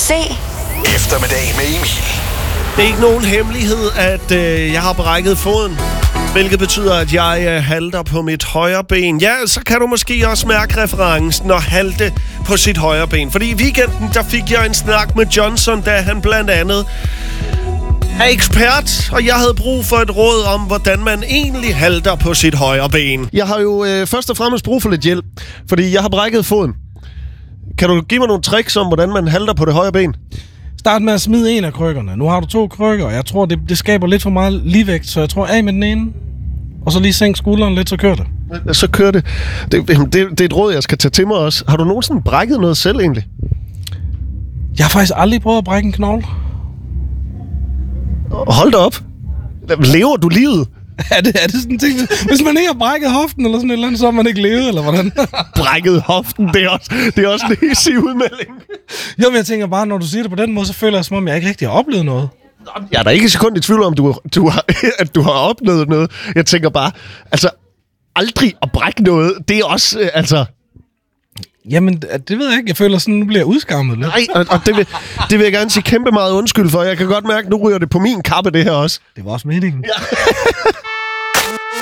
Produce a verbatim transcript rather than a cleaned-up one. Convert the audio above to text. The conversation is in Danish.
C. Eftermiddag med Emil. Det er ikke nogen hemmelighed, at øh, jeg har brækket foden, hvilket betyder, at jeg øh, halter på mit højre ben. Ja, så kan du måske også mærke referencen og halte på sit højre ben. Fordi i weekenden, der fik jeg en snak med Johnson, da han blandt andet er ekspert, og jeg havde brug for et råd om, hvordan man egentlig halter på sit højre ben. Jeg har jo øh, først og fremmest brug for lidt hjælp, fordi jeg har brækket foden. Kan du give mig nogle tricks om, hvordan man halter på det højre ben? Start med at smide en af krykkerne. Nu har du to krykker, og jeg tror, det, det skaber lidt for meget ligevægt, så jeg tror af med den ene, og så lige sænk skulderen lidt, så kører det. Så kører det. Det, det. Det er et råd, jeg skal tage til mig også. Har du nogensinde brækket noget selv egentlig? Jeg har faktisk aldrig prøvet at brække en knogle. Hold da op. Lever du livet? Er det, er det sådan en ting? Hvis man ikke har brækket hoften eller sådan et eller andet, så har man ikke levet, eller hvordan? Brækket hoften, det er også, det er også en hissig udmelding. Jo, men jeg tænker bare, når du siger det på den måde, så føler jeg, som om jeg ikke rigtig har oplevet noget. Jeg er da ikke et sekund i tvivl om, du, du har, at du har oplevet noget. Jeg tænker bare, altså, aldrig at brække noget, det er også, øh, altså... Jamen, det ved jeg ikke. Jeg føler sådan, nu bliver jeg udskammet lidt. Nej, og, og det, vil, det vil jeg gerne sige kæmpe meget undskyld for. Jeg kan godt mærke, nu ryger det på min kappe, det her også. Det var også meningen. Ja.